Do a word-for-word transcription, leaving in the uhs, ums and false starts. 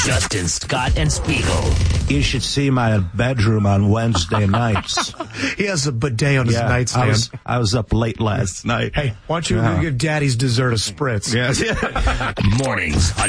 Justin, Scott, and Spiegel. You should see my bedroom on Wednesday nights. He has a bidet on his yeah, nightstand. I was, I was up late last night. Hey, why don't you Yeah. give Daddy's dessert a spritz? Yes. Mornings on